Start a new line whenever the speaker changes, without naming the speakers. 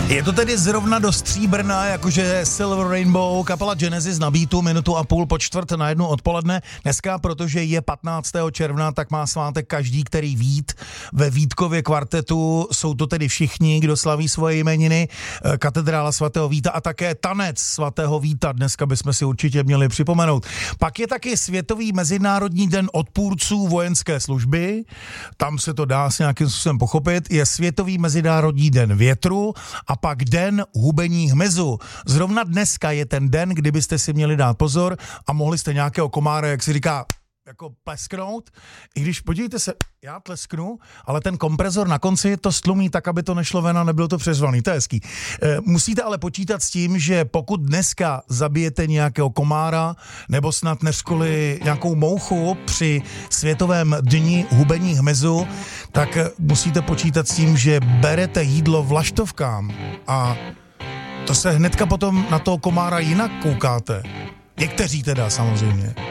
Je to tedy zrovna do stříbrna, jakože Silver Rainbow, kapela Genesis na beatu, 1,5 minuty po 1:45 odpoledne. Dneska, protože je 15. června, tak má svátek každý, který Vít. Ve Vítkově kvartetu jsou to tedy všichni, kdo slaví svoje jmeniny, katedrála svatého Víta a také tanec svatého Víta. Dneska bychom si určitě měli připomenout. Pak je taky Světový mezinárodní den odpůrců vojenské služby. Tam se to dá s nějakým způsobem pochopit. Je Světový mezinárodní den větru a pak den hubení hmyzu. Zrovna dneska je ten den, kdybyste si měli dát pozor a mohli jste nějakého komára, jak si říká, jako plesknout. I když, podívejte se, já tlesknu, ale ten kompresor na konci to stlumí tak, aby to nešlo ven a nebylo to přeřvaný. To je hezký. Musíte ale počítat s tím, že pokud dneska zabijete nějakého komára nebo snad neřkoli nějakou mouchu při Světovém dni hubení hmyzu, tak musíte počítat s tím, že berete jídlo vlaštovkám a to se hnedka potom na toho komára jinak koukáte. Někteří teda samozřejmě.